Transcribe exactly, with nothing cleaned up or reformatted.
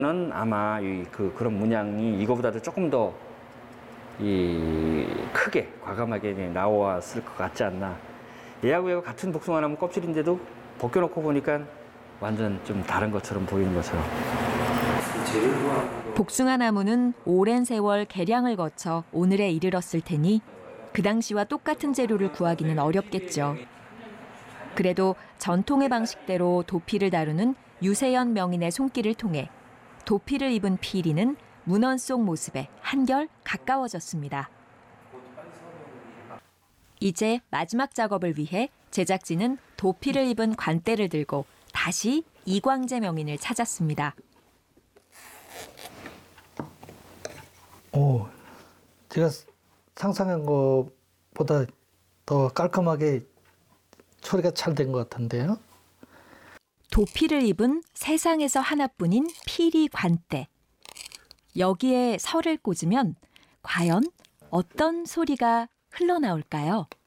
는 아마 이 그 그런 문양이 이거보다도 조금 더 이 크게 과감하게 나왔을 것 같지 않나. 얘하고 얘하고 같은 복숭아나무 껍질인데도 벗겨놓고 보니까 완전 좀 다른 것처럼 보이는 것처럼. 복숭아 나무는 오랜 세월 개량을 거쳐 오늘에 이르렀을 테니 그 당시와 똑같은 재료를 구하기는 어렵겠죠. 그래도 전통의 방식대로 도피를 다루는 유세연 명인의 손길을 통해 도피를 입은 피리는 문헌 속 모습에 한결 가까워졌습니다. 이제 마지막 작업을 위해 제작진은 도피를 입은 관대를 들고 다시 이광재 명인을 찾았습니다. 오, 제가 상상한 것보다 더 깔끔하게 처리가 잘 된 것 같은데요. 도피를 입은 세상에서 하나뿐인 피리 관대. 여기에 설을 꽂으면 과연 어떤 소리가 흘러나올까요?